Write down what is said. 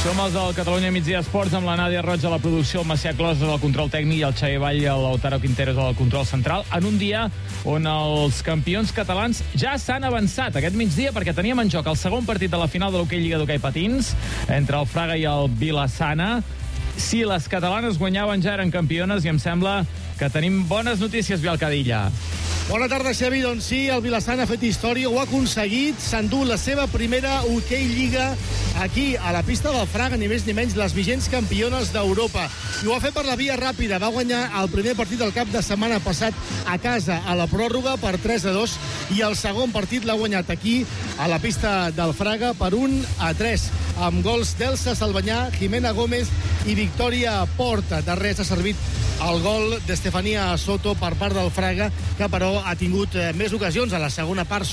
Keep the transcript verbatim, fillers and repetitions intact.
Som els del Catalunya Migdia Esports amb la Nàdia Roig a la producció, el Macià Closes al control tècnic i el Xavier Vall i el Lautaro Quinteros al control central, en un dia on els campions catalans ja s'han avançat aquest migdia perquè teníem en joc el segon partit de la final de l'hoquei Lliga d'Hoquei Patins entre el Fraga i el Vila-sana. Si les catalanes guanyaven ja eren campiones i em sembla que tenim bones notícies, Bialcadilla. Bona tarda, Xavi. Doncs sí, el Vila-sana ha fet història, ho ha aconseguit, s'endú la seva primera Hoquei Lliga aquí, a la pista del Fraga, ni més ni menys les vigents campiones d'Europa. I ho ha fet per la via ràpida, va guanyar el primer partit del cap de setmana passat a casa, a la pròrroga, per tres a dos, i el segon partit l'ha guanyat aquí, a la pista del Fraga, per un a tres, amb gols d'Elsa Salvanyà, Jimena Gómez i Victòria Porta. Darrere s'ha servit el gol d'Estefania Soto per part del Fraga, que però ha tingut més ocasions a la segona part.